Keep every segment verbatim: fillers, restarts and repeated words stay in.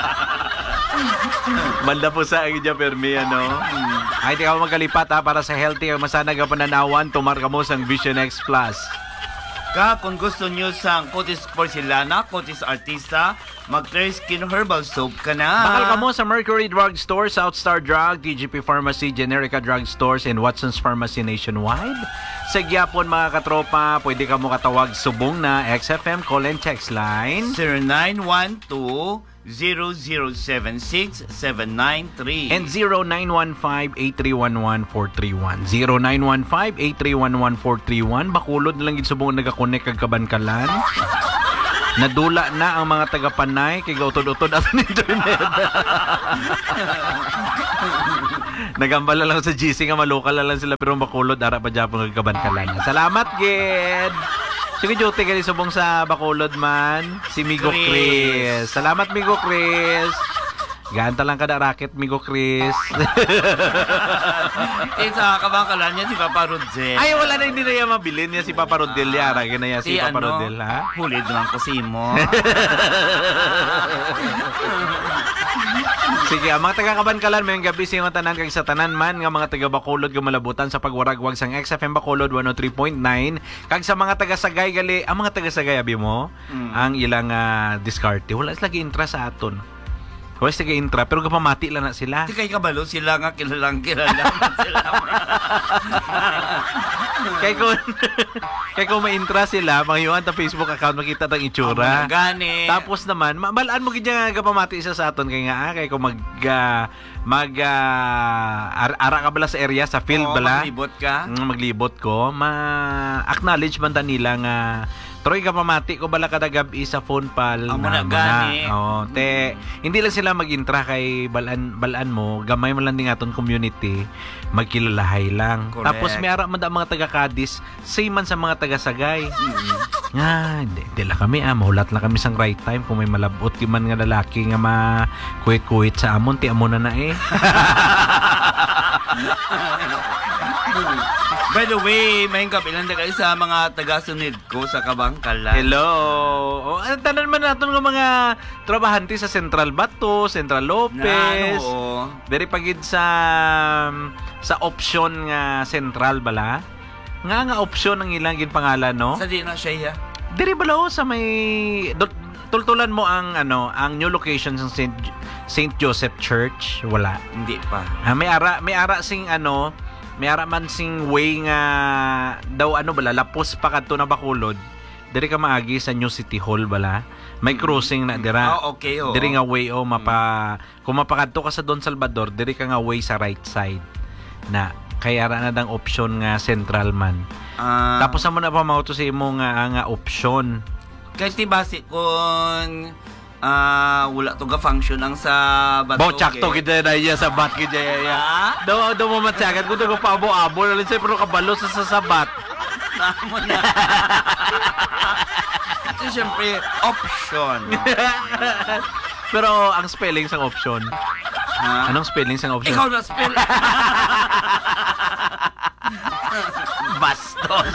Banda po sa akin dyan, Permi, ano? Ay, di ka magkalipat, ha, para sa healthy ang masanag ang pananawan, tumar ka mo sa Vision X Plus. Ka, kung gusto nyo sa Cutis Porcelana, Cutis Artista, mag-Clear Skin Herbal Soap ka na. Bakal ka mo sa Mercury Drug Store, Southstar Drug, T G P Pharmacy, Generica Drug Stores, and Watson's Pharmacy nationwide. Sa Gyapon, mga katropa, pwede ka mo katawag subong na X F M call and text line zero nine one two zero zero seven six seven nine three and zero nine one five eight three one one four three one. zero nine one five eight three one one four three one. Bakulod na lang gid subong nagakonek kag kabankalan. Nadula na ang mga taga-Panay kay gautod-utod at internet. Nagambala lang sa G C nga malokal lang sila pero bakulod ara pa Japon kag kabankalan. Salamat gid. Sige, duty ka rin subong sa Bacolod man. Si Migo Chris. Chris. Salamat, Migo Chris. Ganta lang kada racket, Migo Chris. Eh, sa kabangkalan niya si Papa Rodel. Ay, wala na, hindi na yan mabilin niya si Papa Rodel. Ah, yara, ganaya si, si Papa ano, Rodel, ha? Hulid naman ko si mo. Sige, ang mga taga-Kabankalan, mayong gabi sa mga tanan kag sa tanan man nga mga taga-Bacolod nga malabutan sa pagwaragwag sang X F M Bacolod one oh three point nine kag sa mga taga-Sagay gali, ang mga taga-Sagay abi mo, mm. ang ilang uh, diskarte wala lagi intra sa aton. Wala sige intra pero gapamati lang na sila. Di kay kabalo sila nga kilalang kilala sila. Kay kung kay kung ma-intra sila, mangyuan ta Facebook account makita tang itsura. Oh, gani. Tapos naman, mabalaan mo gid nga gapamati isa sa aton kay nga kay kung mag uh, mag uh, ar ara ka bala sa area sa field oh, bala. Maglibot ka. Mm, maglibot ko, ma-acknowledge man ta nila nga Troy ka pamati ko bala kada gabi sa phone pal oh, na gani. Oh, te hindi lang sila mag-intra kay balaan balaan mo, gamay man lang din aton community, magkilalahay lang. Correct. Tapos may ara man da mga taga-Kadis, same man sa mga taga-Sagay. Mm-hmm. Nga, hindi, hindi lang kami ah, mahulat lang kami sang right time kung may malabot di man nga lalaki nga ma-kuit-kuit sa amon, ti amon na na eh. By the way, may kapilan na kayo sa mga taga-sunid ko sa Kabangkalan. Hello! O, oh, tanan man natin ng mga trabahante sa Central Bato, Central Lopez. Na, Very pagid sa sa option nga Central bala. Nga nga option ang ilang ginpangalan, no? Sa di na siya. Diri bala o sa may tultulan mo ang ano, ang new location sa Saint Saint Joseph Church, wala. Hindi pa. Ah, may ara may ara sing ano, may ara man sing way nga daw ano bala lapos pa kadto na Bacolod. Diri ka maagi sa New City Hall bala. May crossing na dira. Oh, okay, oh. Diri nga way o mapa kung mapakadto ka sa Don Salvador, diri ka nga way sa right side na kaya ra na dang option nga Central man. Uh, Tapos amo na pa mao to sa imo nga nga option. Kasi base kung ah uh, wala to ga function ang sa bato. Bochak to gid na iya sa bat gid ya. Do do mo matsagat ko to pa abo-abo lang sa pero kabalo sa sasabat. Namo na. Ito siyempre option. Pero ang spelling sang option. Ha? Anong spelling sang option? Ikaw na spell. Bastos.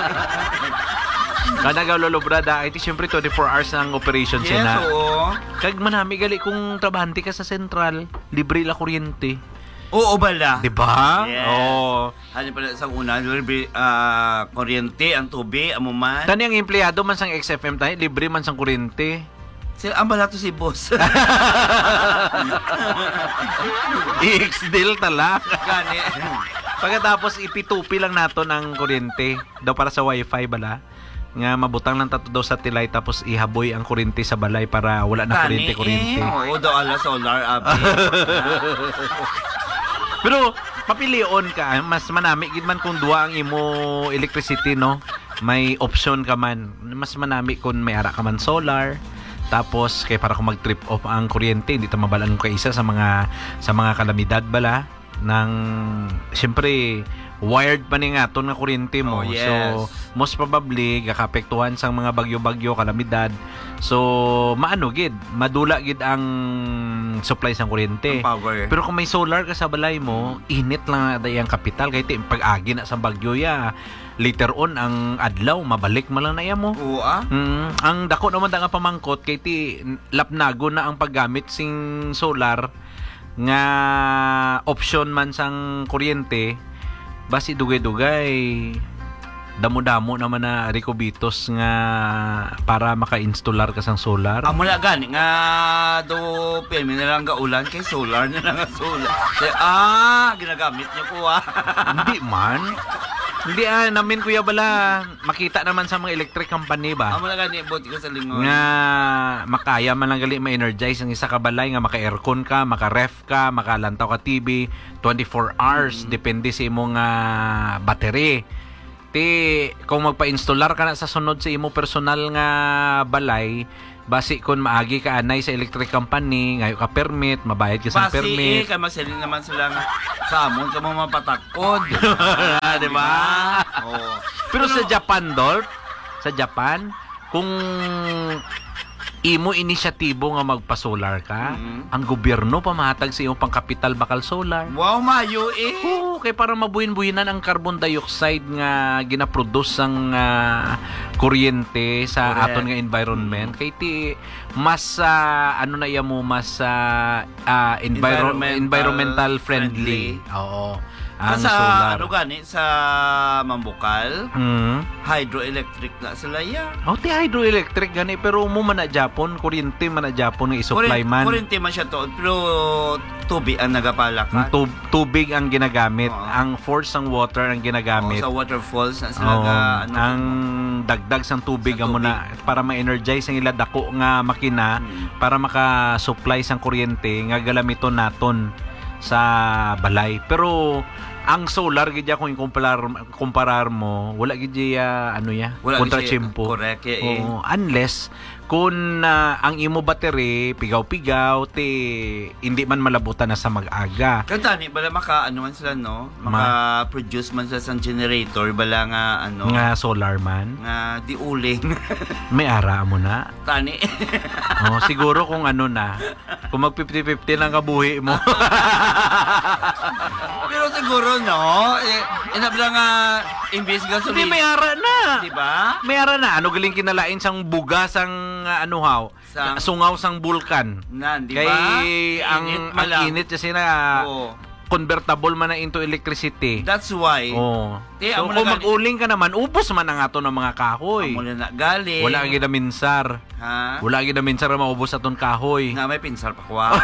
Kada gaw lolo brada, iti syempre twenty-four hours ang operation yes, siya na. Oo. Kag manami gali kung trabahante ka sa Central, libre la kuryente. Oo bala. Di ba? Yes. Oo. Ano pala sa una, libre uh, kuryente, ang tubig, amuman. Tani ang empleyado man sang X F M tayo, libre man sang kuryente. Sila ang bala to si boss. I-X-deal tala. Gani. Pagkatapos ipitupi lang nato ng kuryente daw para sa wifi bala. Nga mabutang lang tato daw sa tilay tapos ihaboy ang kuryente sa balay para wala na kuryente-kuryente. Eh, oo daw ala solar abi. Pero papilion ka, mas manami gid man kung duwa ang imo electricity, no? May option ka man. Mas manami kung may ara ka man solar. Tapos kay para kung mag-trip off ang kuryente, hindi ta mabalaan ka isa sa mga sa mga kalamidad bala ng siyempre wired pa ni nga ton nga kuryente mo. Oh, yes. So most probably gakapektuhan sang mga bagyo-bagyo, kalamidad. So maano gid, madula gid ang supply sang kuryente. Pero kung may solar ka sa balay mo, init lang na ang kapital kay pag-agi na sa bagyo ya. later on ang adlaw mabalik man lang na iya mo. Oo ah. Mm, ang dako naman da nga pamangkot kay ti lapnago na ang paggamit sing solar nga option man sang kuryente basi dugay-dugay damo-damo naman na Ricobitos nga para maka-installar ka sang solar. Amo na gani nga do pirmi na lang ga ulan kay solar na lang nga solar. Kaya, ah, ginagamit niyo ko ah. Hindi man. Hindi ah, namin kuya bala makita naman sa mga electric company ba Amo na gani buti ko sa lingon. nga makaya man lang gali ma-energize ang isa ka balay nga maka-aircon ka, maka-ref ka, makalantaw ka T V twenty-four hours Mm. depende sa imong uh, battery. Ti kung magpa-installar ka na sa sunod sa imo personal nga balay, basi kun maagi ka anay sa electric company, ngayo ka permit, mabayad ka sa Basi eh, permit. kay masaling naman sila nga sa amon ka mo mapatakod. Ah, di ba? Oo. Pero sa Japan, Dolph, sa Japan, kung imo inisyatibo nga magpa-solar ka, Mhm. ang gobyerno pamahatag sa iyong pangkapital bakal solar. Wow, mayo eh. Oo, kay para mabuhin-buhinan ang carbon dioxide nga ginaproduce ang ah, kuryente sa Correct. aton nga environment. Kay ti mas ah, ano na iya mo mas ah, ah, enviro- Environmental environmental friendly. friendly. Oo. Ang sa solar. ano gani sa Mambukal, Mm. hydroelectric na sila ya. Oh, ti hydroelectric gani pero mo man na Japon, kuryente man na Japon nga i-supply man. Kurente man siya to, pero tubig ang nagapala Ang ka. tub- tubig ang ginagamit, Oo. ang force ng water ang ginagamit. sa waterfalls na sila Oo, ga, ano, ang dagdag sang tubig Sa amo na para ma-energize ang ila dako nga makina Hmm. para maka-supply sang kuryente nga galamiton naton sa balay. Pero ang solar gid ya kung ikumparar kumparar mo, wala gid ya ano ya, Wala kontra gid siya- tiyempo. correct, ya, eh. Oo, unless kung ah, ang imo battery pigaw-pigaw ti hindi man malabutan na sa mag-aga. Kanta ni bala maka ano man sila no, maka-produce man sila sang generator bala nga ano Nga solar man, nga di uling. may ara mo na. Tani. Oh, siguro kung ano na, kung mag fifty fifty lang kabuhi mo. Pero siguro no, eh, inabla nga imbis Hindi, gasolina. may ara na. Di ba? May ara na. Ano galing kinalain sang buga sang uh, ano haw? Sang- Sungaw sang bulkan. Nan, di Kay ba? ang, Init ang malang. init kasi na Oo. convertible man na into electricity. That's why. Oh. Di, So amo kung na gani- mag-uling ka naman, ubos man ang ato ng mga kahoy. Amo na na galing. Wala ang ginaminsar. Ha? Wala ang ginaminsar na maubos aton kahoy. Nga may pinsar pa ko. ah.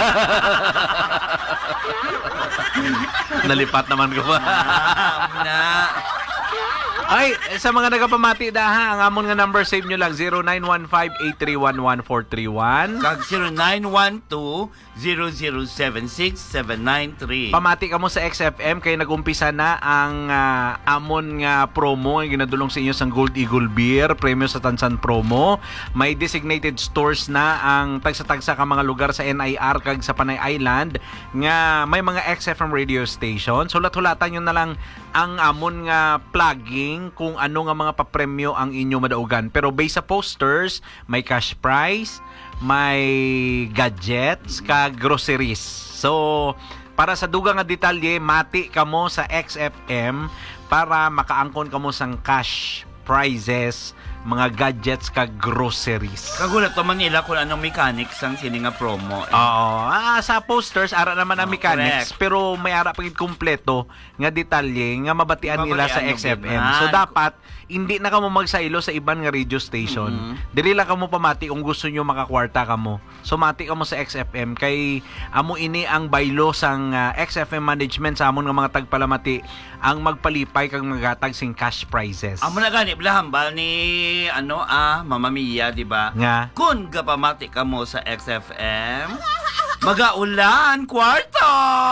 Nalipat naman ko ba? Ah, amo na. Ay, sa mga nagapamati daha, ang amon nga number save nyo lang zero nine one five, eight three one, one four three one. Kag zero nine one two, zero zero seven six, seven nine three. Pamati ka mo sa X F M kay nagumpisa na ang ah, amon nga promo nga ginadulong sa inyo sang Gold Eagle Beer, premyo sa Tansan promo. May designated stores na ang tagsa-tagsa ka mga lugar sa N I R kag sa Panay Island nga may mga X F M radio station. Sulat-hulatan nyo na lang ang amon nga plugging kung ano nga mga papremyo ang inyo madaugan. Pero based sa posters, may cash prize, may gadgets, kag groceries. So, para sa dugang nga detalye, mati kamo sa X F M para makaangkon kamo sang cash prizes, mga gadgets kag groceries. Kagulat naman nila kung anong mechanics ang sini nga promo. Oo. Ah, sa posters, ara naman ang Oh, mechanics, correct. pero may ara pagid kumpleto nga detalye nga mabatian nila sa Mabatian X F M. yung So, ginan. dapat, hindi na kamo magsailo sa iban nga radio station. Mhm. Dili lang kamo pamati kung gusto nyo makakwarta kamo. So, mati kamo sa X F M. Kay, amo ini ang baylo sang ah, X F M management sa amon nga mga tagpalamati ang magpalipay kag magatag sing cash prizes. Amo na gani blahambal ni ano ah Mama Mia, di ba? Nga. Kung gapamati ka mo sa X F M, magaulan kwarto.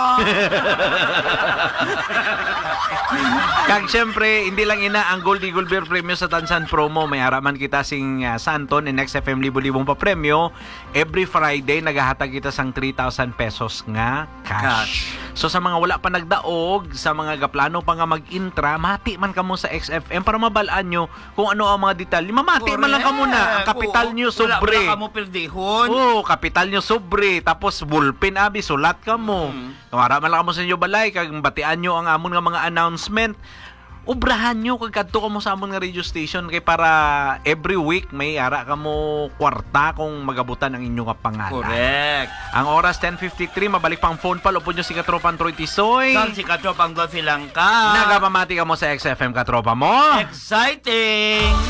Kag syempre, hindi lang ina ang Gold Eagle Beer Premio sa Tansan Promo. May haraman kita sing uh, Santon and X F M libo-libong pa premyo. Every Friday, nagahatag kita sang three thousand pesos nga cash. Cash. So sa mga wala pa nagdaog, sa mga gaplano pa nga mag-intra, mati man kamo sa X F M para mabalaan nyo kung ano ang mga detalye. Mamati man lang kamo na. Ang kapital Oo. nyo sobre. Wala, wala ka mo perdihon. Oo, kapital nyo sobre. Tapos bullpen abi, sulat ka mo. Mm. Kung haraman lang kamo sa inyo balay, kag batian nyo ang amon nga mga announcement. ubrahan nyo kag kadto ka mo sa amon nga radio station kay para every week may ara ka mo kwarta kung magabutan ang inyong nga pangalan. Correct. Ang oras ten fifty-three, mabalik pang phone pal upod nyo si Katropan Troy Tisoy. Saan si Katropang Dolphy lang ka? Nagapamati ka mo sa X F M Katropa mo. Exciting!